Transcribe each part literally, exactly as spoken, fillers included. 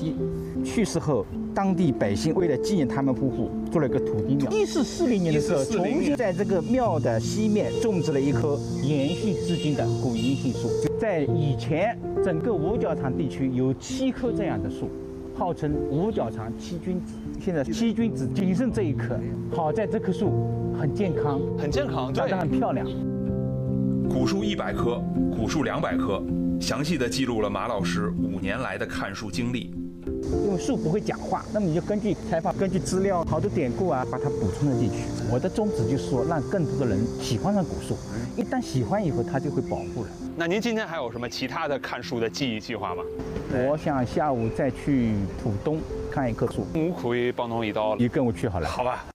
妻去世后，当地百姓为了纪念他们夫妇，做了一个土地庙。一四四零年的时候，重新在这个庙的西面种植了一棵延续至今的古银杏树。在以前，整个五角场地区有七棵这样的树，号称五角场七君子。现在七君子仅剩这一棵，好在这棵树很健康， 很健康， 长得很漂亮。 古树一百棵，古树两百棵，详细的记录了马老师五年来的看树经历。 因为树不会讲话，那么你就根据采访、根据资料、好多典故啊，把它补充了进去。我的宗旨就是说，让更多的人喜欢上古树，一旦喜欢以后，它就会保护了。 那您今天还有什么其他的看树的记忆计划吗？ 我想下午再去浦东看一棵树。 我可以帮侬一道， 你跟我去好了。 好吧。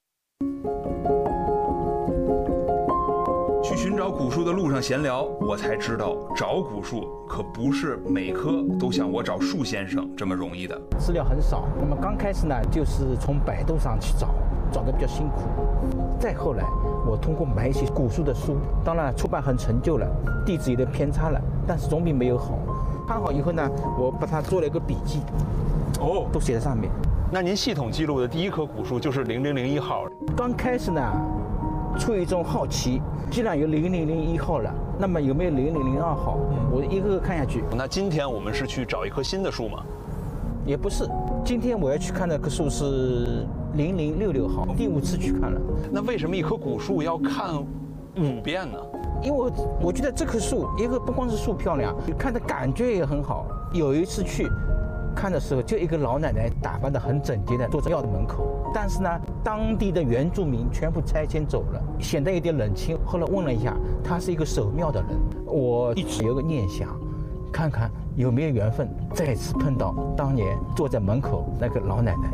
去寻找古树的路上闲聊，我才知道找古树可不是每棵都像我找树先生这么容易的。 资料很少，那么刚开始呢，就是从百度上去找，找得比较辛苦。再后来，我通过买一些古树的书，当然出版很陈旧了，地址有点偏差了，但是总比没有好。看好以后呢，我把它做了一个笔记，哦，都写在上面。 那您系统记录的第一棵古树就是零零零一号。 刚开始呢，出于一种好奇，既然有零零零一号了，那么有没有零零零二号？我一个个看下去。 那今天我们是去找一棵新的树吗？ 也不是，今天我要去看的棵树是零零六六号，第五次去看了。 那为什么一棵古树要看五遍呢？ 因为我我觉得这棵树，一个不光是树漂亮，看的感觉也很好。有一次去看的时候，就一个老奶奶打扮得很整洁的坐在庙的门口，但是呢，当地的原住民全部拆迁走了，显得有点冷清。后来问了一下，她是一个守庙的人，我一直有个念想，看看有没有缘分再次碰到当年坐在门口那个老奶奶。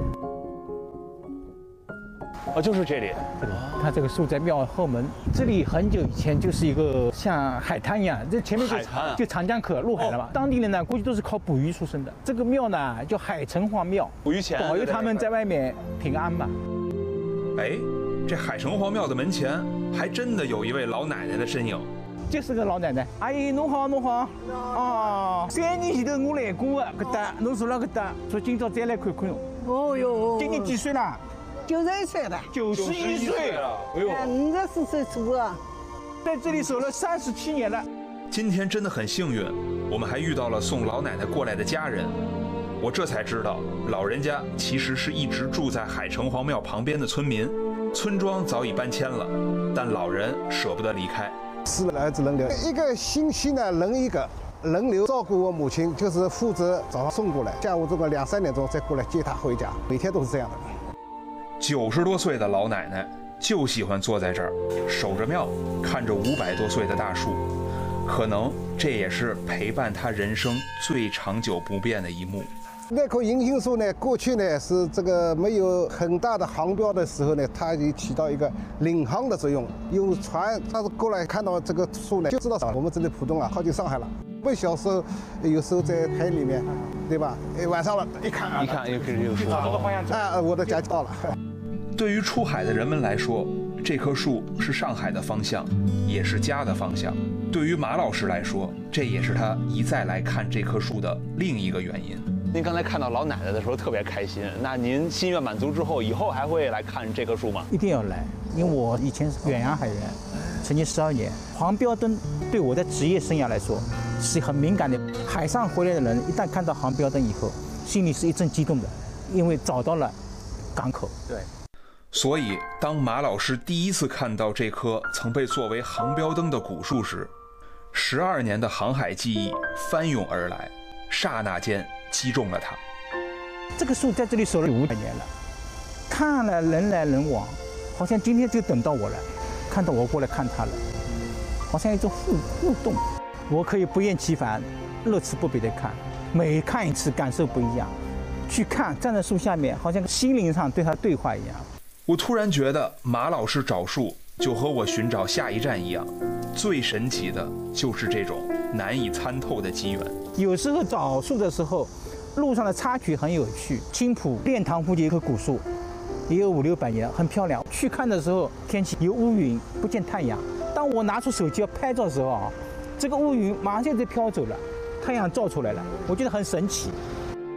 哦，就是这里。 这里，它这个树在庙后门。这里很久以前就是一个像海滩一样，这前面就海滩、啊、 就长江口入海了嘛。哦、当地人呢，估计都是靠捕鱼出身的。这个庙呢叫海城隍庙， 捕鱼钱保佑他们在外面平安嘛。 哎，这海城隍庙的门前还真的有一位老奶奶的身影。 就是个老奶奶，阿姨侬好侬好，哦，三年前头我来过的，搿搭侬住了搿搭，所以今朝再来看看。 哦哟， 今年几岁了？ 九十一岁了。 九十一岁了，哎呦， 五十四岁出啊， 在这里守了三十七年了。 今天真的很幸运，我们还遇到了送老奶奶过来的家人。我这才知道，老人家其实是一直住在海城隍庙旁边的村民，村庄早已搬迁了，但老人舍不得离开。 四个儿子轮流，一个星期呢轮一个，轮流照顾我母亲，就是负责早上送过来，下午这个两三点钟再过来接她回家，每天都是这样的。 九十多岁的老奶奶就喜欢坐在这儿，守着庙，看着五百多岁的大树，可能这也是陪伴她人生最长久不变的一幕。 那棵银杏树呢，过去呢是这个没有很大的航标的时候呢，它就起到一个领航的作用。有船，它是过来看到这个树呢，就知道我们这里浦东啊靠近上海了。我小时候有时候在海里面，对吧？哎，晚上了，一看啊， 一看又是有树， 往这个方向走。 啊，我的家就到了。 对于出海的人们来说，这棵树是上海的方向，也是家的方向。对于马老师来说，这也是他一再来看这棵树的另一个原因。 您刚才看到老奶奶的时候特别开心，那您心愿满足之后，以后还会来看这棵树吗？ 一定要来，因为我以前是远洋海员，曾经十二年，黄标灯对我的职业生涯来说是很敏感的。海上回来的人一旦看到航标灯以后，心里是一阵激动的，因为找到了港口。 对。 所以，当马老师第一次看到这棵曾被作为航标灯的古树时，十二年的航海记忆翻涌而来，刹那间击中了他。 这个树在这里守了五百年了，看了人来人往，好像今天就等到我了，看到我过来看他了，好像一种互互动。我可以不厌其烦、乐此不疲地看，每看一次感受不一样。去看，站在树下面，好像心灵上对他对话一样。 我突然觉得马老师找树就和我寻找下一站一样，最神奇的就是这种难以参透的机缘。 有时候找树的时候，路上的插曲很有趣。青浦练塘附近有一棵古树，也有五六百年，很漂亮。去看的时候，天气有乌云，不见太阳。当我拿出手机要拍照的时候啊，这个乌云马上就飘走了，太阳照出来了，我觉得很神奇。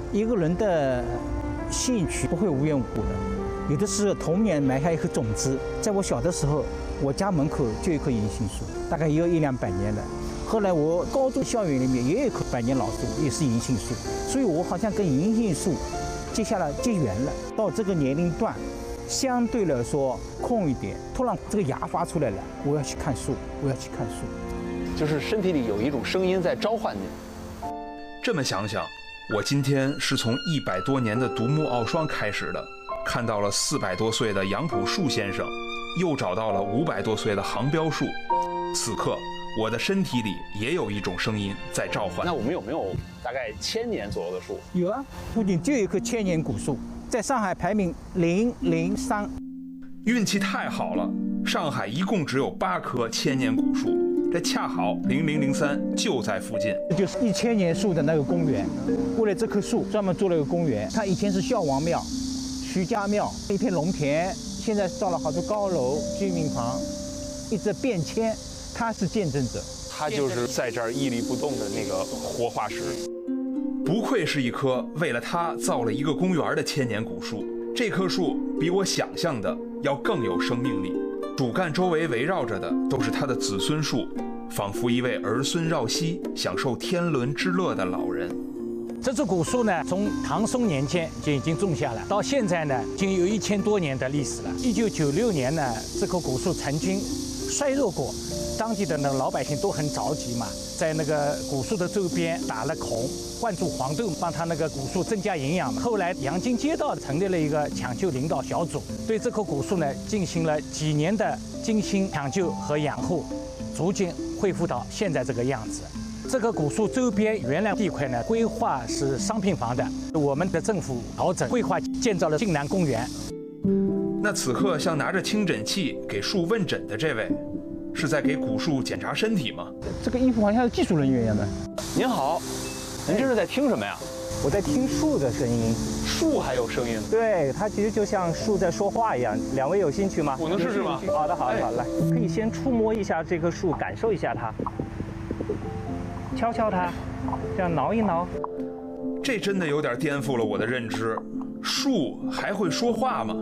一个人的兴趣不会无缘无故的，有的是童年埋下一颗种子。在我小的时候，我家门口就有一棵银杏树，大概也有一两百年了。后来我高中校园里面也有一棵百年老树，也是银杏树，所以我好像跟银杏树结下了结缘了。到这个年龄段，相对来说空一点，突然这个芽发出来了，我要去看树，我要去看树， 就是身体里有一种声音在召唤你。 这么想想，我今天是从一百多年的独木傲霜开始的，看到了四百多岁的杨朴树先生，又找到了五百多岁的杭标树。此刻，我的身体里也有一种声音在召唤。 那我们有没有大概千年左右的树？ 有啊，附近就有一棵千年古树，在上海排名零零三。 运气太好了，上海一共只有八棵千年古树，这恰好零零零三就在附近。 这就是一千年树的那个公园，为了这棵树专门做了一个公园。它以前是孝王庙、徐家庙，一片农田，现在造了好多高楼、居民房，一直变迁。他是见证者， 他就是在这儿屹立不动的那个活化石。 不愧是一棵为了他造了一个公园的千年古树。这棵树比我想象的要更有生命力，主干周围围绕着的都是他的子孙树，仿佛一位儿孙绕膝、享受天伦之乐的老人。 这棵古树呢，从唐宋年间就已经种下了，到现在呢，已经有一千多年的历史了。一九九六年呢，这棵古树曾经衰弱过。当地的那个老百姓都很着急嘛，在那个古树的周边打了孔，灌注黄豆，帮他那个古树增加营养嘛。后来阳金街道成立了一个抢救领导小组，对这棵古树呢进行了几年的精心抢救和养护，逐渐恢复到现在这个样子。这棵古树周边原来地块呢规划是商品房的，我们的政府调整规划建造了晋南公园。 那此刻像拿着听诊器给树问诊的这位，是在给古树检查身体吗？ 这个衣服好像是技术人员一样的。 您好，您这是在听什么呀？ 我在听树的声音。 树还有声音？ 对，它其实就像树在说话一样。两位有兴趣吗？ 我能试试吗？ 好的，好的，好的，来，可以先触摸一下这棵树，感受一下它，敲敲它，这样挠一挠。 这真的有点颠覆了我的认知，树还会说话吗？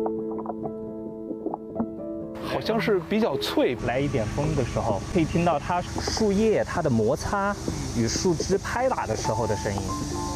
好像是比较脆， 来一点风的时候，可以听到它树叶它的摩擦与树枝拍打的时候的声音。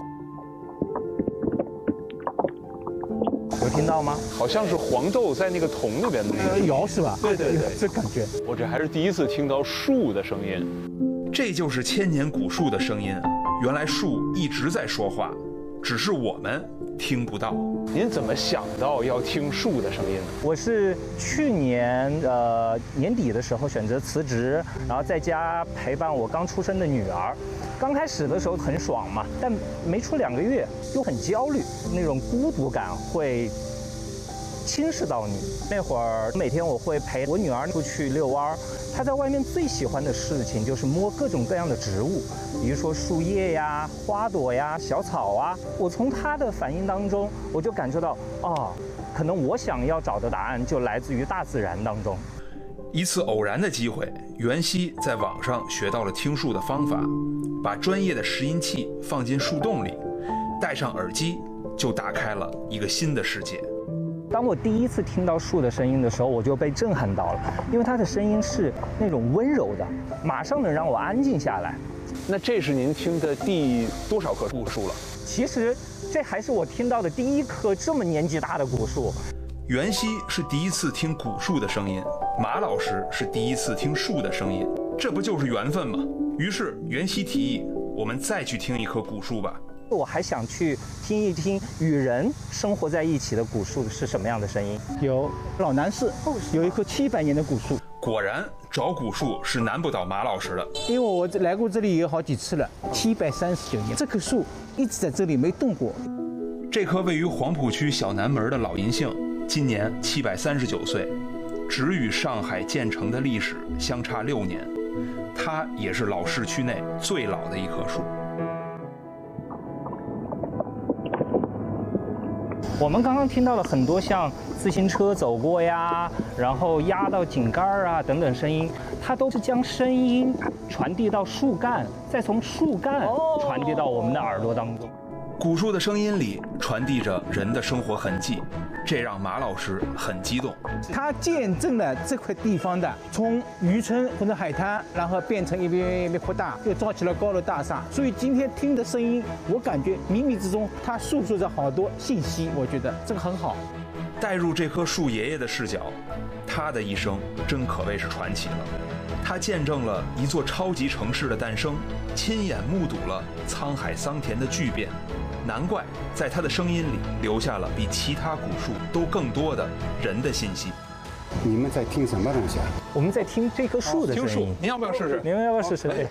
有听到吗？ 好像是黄豆在那个桶里边的那个摇是吧？ 对对对， 这感觉。 我这还是第一次听到树的声音。 这就是千年古树的声音，原来树一直在说话，只是我们听不到。 您怎么想到要听树的声音呢？ 我是去年呃年底的时候选择辞职，然后在家陪伴我刚出生的女儿。刚开始的时候很爽嘛，但没出两个月又很焦虑，那种孤独感会侵蚀到你。那会儿每天我会陪我女儿出去遛弯儿，她在外面最喜欢的事情就是摸各种各样的植物，比如说树叶呀、花朵呀、小草啊。我从她的反应当中，我就感受到，哦，可能我想要找的答案就来自于大自然当中。 一次偶然的机会，袁熙在网上学到了听树的方法，把专业的拾音器放进树洞里，戴上耳机，就打开了一个新的世界。 当我第一次听到树的声音的时候，我就被震撼到了，因为它的声音是那种温柔的，马上能让我安静下来。 那这是您听的第多少棵古树了？ 其实这还是我听到的第一棵这么年纪大的古树。 袁熙是第一次听古树的声音，马老师是第一次听树的声音，这不就是缘分吗？于是袁熙提议，我们再去听一棵古树吧。 我还想去听一听与人生活在一起的古树是什么样的声音。 有老南市有一棵七百年的古树， 果然找古树是难不倒马老师的， 因为我来过这里也有好几次了，七百三十九年，这棵树一直在这里没动过。 这棵位于黄浦区小南门的老银杏，今年七百三十九岁，只与上海建成的历史相差六年，它也是老市区内最老的一棵树。 我们刚刚听到了很多像自行车走过呀，然后压到井盖啊等等声音，它都是将声音传递到树干，再从树干传递到我们的耳朵当中。 古树的声音里传递着人的生活痕迹，这让马老师很激动。 它见证了这块地方的从渔村或者海滩，然后变成一边一边扩大，又造起了高楼大厦。所以今天听的声音，我感觉冥冥之中它诉说着好多信息，我觉得这个很好。 带入这棵树爷爷的视角，他的一生真可谓是传奇了。他见证了一座超级城市的诞生，亲眼目睹了沧海桑田的巨变。难怪在他的声音里留下了比其他古树都更多的人的信息。 你们在听什么东西啊？ 我们在听这棵树的声音。 听树，您要不要试试？ 您要不要试试？哎，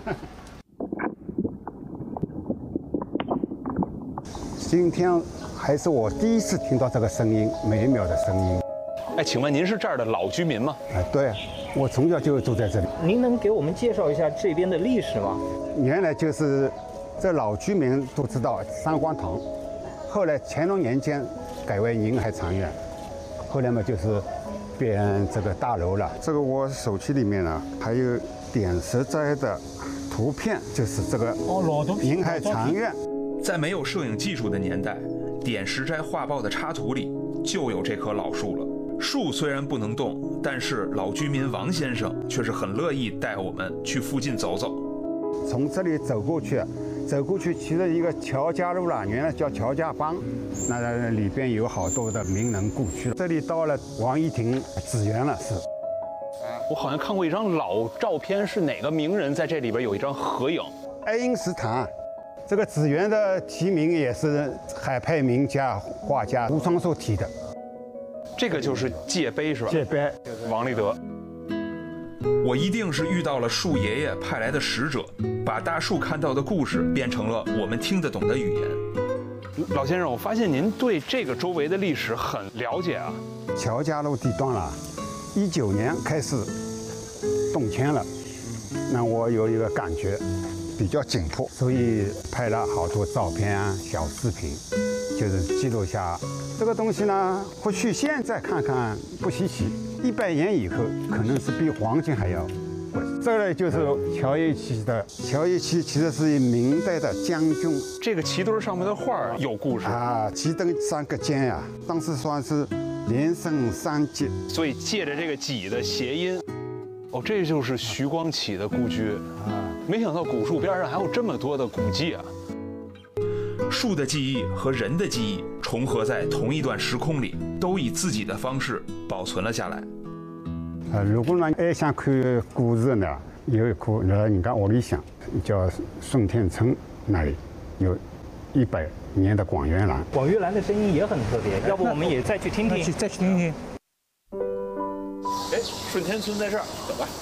今天还是我第一次听到这个声音，美妙的声音。 哎，请问您是这儿的老居民吗？ 啊，对，我从小就住在这里。 您能给我们介绍一下这边的历史吗？ 原来就是这老居民都知道三光堂，后来乾隆年间改为宁海禅院，后来嘛就是变这个大楼了。这个我手机里面呢还有点石斋的图片，就是这个哦老图片宁海禅院。 在没有摄影技术的年代，点石斋画报的插图里就有这棵老树了。树虽然不能动，但是老居民王先生却是很乐意带我们去附近走走。 从这里走过去，走过去其实一个乔家路了，原来叫乔家浜，那里边有好多的名人故居。这里到了王一亭紫园了，是。 我好像看过一张老照片，是哪个名人在这里边有一张合影？ 爱因斯坦。这个紫园的题名也是海派名家画家吴双寿题的。 这个就是界碑是吧？ 界碑， 王立德。 我一定是遇到了树爷爷派来的使者，把大树看到的故事变成了我们听得懂的语言。 老先生，我发现您对这个周围的历史很了解啊。 乔家路地段了，一九年开始动迁了，那我有一个感觉比较紧迫，所以拍了好多照片啊、小视频，就是记录下这个东西呢。或许现在看看不稀奇，一百年以后可能是比黄金还要贵。这个就是乔一旗的，乔一旗其实是明代的将军。 这个旗墩上面的画有故事啊，旗灯三个尖呀、啊，当时算是连升三级， 所以借着这个几的谐音。哦，这就是徐光启的故居啊！没想到古树边上还有这么多的古迹啊！ 树的记忆和人的记忆重合在同一段时空里，都以自己的方式保存了下来。 啊，如果呢爱想看故事呢，有一棵在人家屋里向叫顺天村那里有一百年的广元兰。 广元兰的声音也很特别，要不我们也再去听听？ 再去听听。 哎，顺天村在这儿，走吧。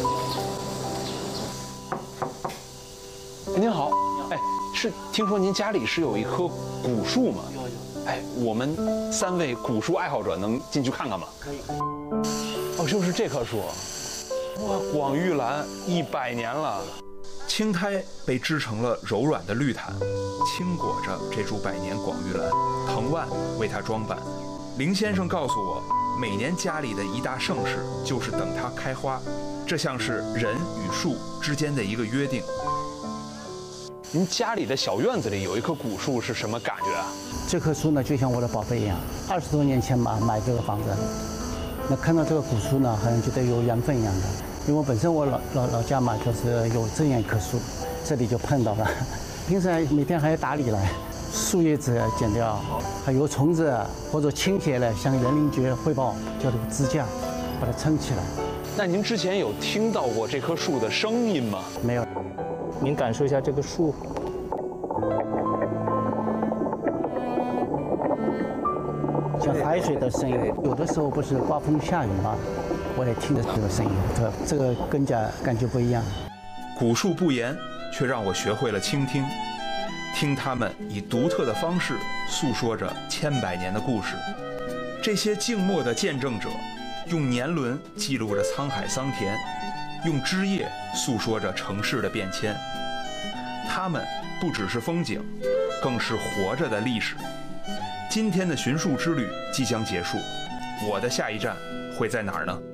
您好，哎，是听说您家里是有一棵古树吗？有有。哎，我们三位古树爱好者能进去看看吗？可以。哦，就是这棵树，哇，广玉兰一百年了。 青苔被织成了柔软的绿毯，轻裹着这株百年广玉兰，藤蔓为它装扮。林先生告诉我，每年家里的一大盛事就是等它开花，这像是人与树之间的一个约定。 您家里的小院子里有一棵古树是什么感觉啊？ 这棵树呢，就像我的宝贝一样。二十多年前嘛，买这个房子，那看到这个古树呢，好像觉得有缘分一样的。因为我本身我老老老家嘛，就是有这样一棵树，这里就碰到了。平时每天还要打理了，树叶子剪掉，还有虫子或者倾斜了，向园林局汇报，叫这个支架把它撑起来。 那您之前有听到过这棵树的声音吗？ 没有。 您感受一下这个树， 像海水的声音。有的时候不是刮风下雨嘛，我也听着这个声音，这这个更加感觉不一样。 古树不言，却让我学会了倾听，听他们以独特的方式诉说着千百年的故事。这些静默的见证者，用年轮记录着沧海桑田，用枝叶诉说着城市的变迁。他们不只是风景，更是活着的历史。今天的寻树之旅即将结束，我的下一站会在哪儿呢？